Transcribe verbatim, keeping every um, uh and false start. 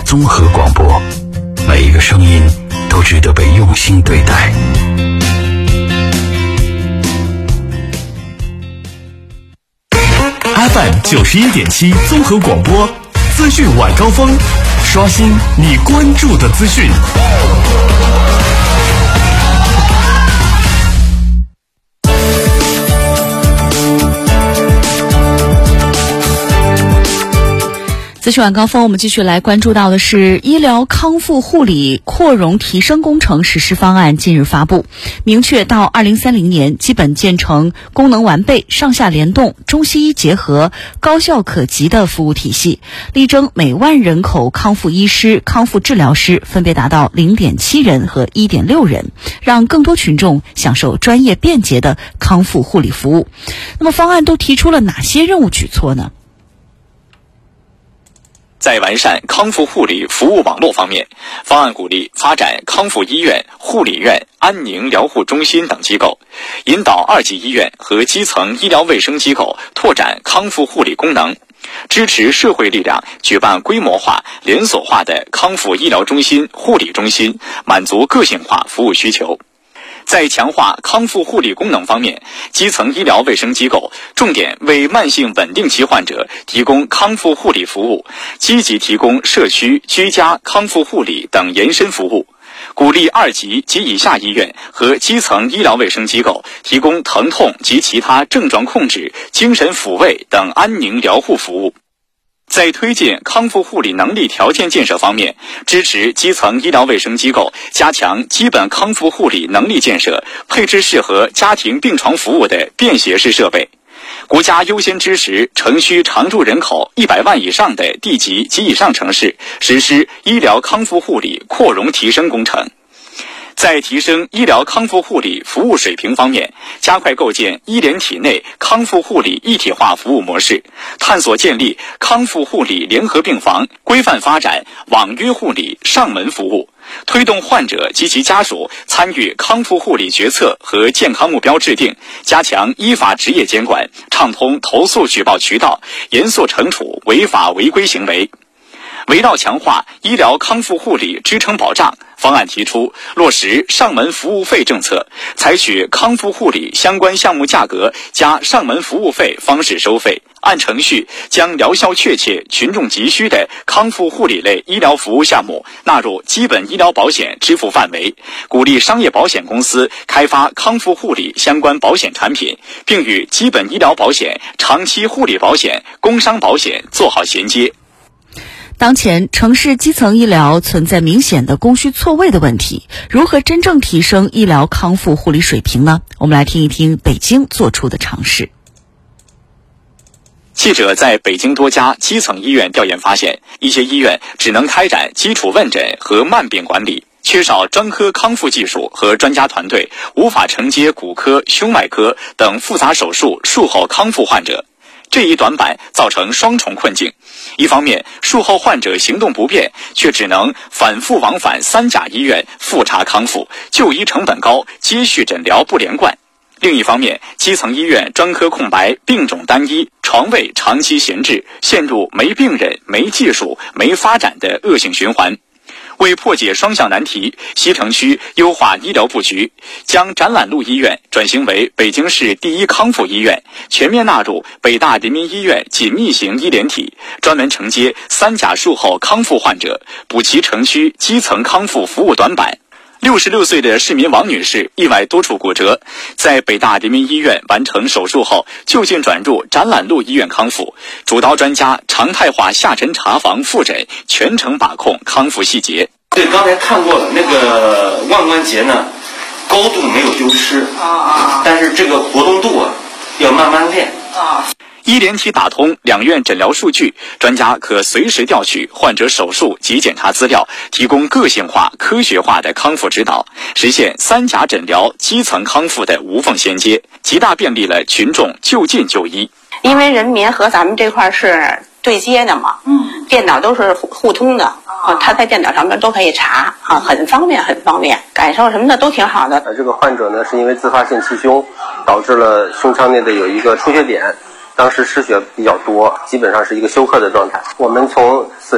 综合广播，每一个声音都值得被用心对待。 F M 九十一点七综合广播，资讯晚高峰，刷新你关注的资讯。 资讯晚高峰，我们继续来关注到的是医疗康复护理扩容提升工程实施方案近日发布，明确到二零三零年基本建成功能完备、上下联动、中西医结合、高效可及的服务体系，力争每万人口康复医师、康复治疗师分别达到 零点七 人和 一点六 人，让更多群众享受专业便捷的康复护理服务。那么方案都提出了哪些任务举措呢？ 在完善康复护理服务网络方面，方案鼓励发展康复医院、护理院、安宁疗护中心等机构，引导二级医院和基层医疗卫生机构拓展康复护理功能，支持社会力量举办规模化、连锁化的康复医疗中心、护理中心，满足个性化服务需求。在强化康复护理功能方面，基层医疗卫生机构重点为慢性稳定期患者提供康复护理服务，积极提供社区、居家康复护理等延伸服务，鼓励二级及以下医院和基层医疗卫生机构提供疼痛及其他症状控制、精神抚慰等安宁疗护服务。在推进康复护理能力条件建设方面，支持基层医疗卫生机构加强基本康复护理能力建设，配置适合家庭病床服务的便携式设备。国家优先支持城区常住人口一百万以上的地级及以上城市实施医疗康复护理扩容提升工程。在提升医疗康复护理服务水平方面，加快构建医联体内康复护理一体化服务模式，探索建立康复护理联合病房，规范发展网约护理上门服务，推动患者及其家属参与康复护理决策和健康目标制定，加强依法执业监管，畅通投诉举报渠道，严肃惩处违法违规行为。围绕强化医疗康复护理支撑保障，方案提出落实上门服务费政策，采取康复护理相关项目价格加上门服务费方式收费，按程序将疗效确切、群众急需的康复护理类医疗服务项目纳入基本医疗保险支付范围，鼓励商业保险公司开发康复护理相关保险产品，并与基本医疗保险、长期护理保险、工伤保险做好衔接。 当前城市基层医疗存在明显的供需错位的问题，如何真正提升医疗康复护理水平呢？我们来听一听北京做出的尝试。 记者在北京多家基层医院调研发现，一些医院只能开展基础问诊和慢病管理，缺少专科康复技术和专家团队，无法承接骨科、胸脉科等复杂手术术后康复患者。这一短板造成双重困境，一方面术后患者行动不便，却只能反复往返三甲医院复查康复，就医成本高，接续诊疗不连贯；另一方面，基层医院专科空白，病种单一，床位长期闲置，陷入没病人、没技术、没发展的恶性循环。为破解双向难题，西城区优化医疗布局，将展览路医院转型为北京市第一康复医院，全面纳入北大人民医院紧密型医联体，专门承接三甲术后康复患者，补齐城区基层康复服务短板。六十六岁的市民王女士意外多处骨折，在北大人民医院完成手术后，就近转入展览路医院康复。主刀专家常态化下诊查房复诊，全程把控康复细节。 对，刚才看过了，那个腕关节呢，高度没有丢失啊，但是这个活动度啊，要慢慢练啊。 医联体打通两院诊疗数据，专家可随时调取患者手术及检查资料，提供个性化、科学化的康复指导，实现三甲诊疗、基层康复的无缝衔接，极大便利了群众就近就医。 因为人民和咱们这块是对接的嘛，嗯，电脑都是互通的，啊，他在电脑上面都可以查，啊，很方便，很方便，感受什么的都挺好的。 呃，这个患者呢，是因为自发性气胸，导致了胸腔内的有一个出血点。当时失血比较多，基本上是一个休克的状态。我们从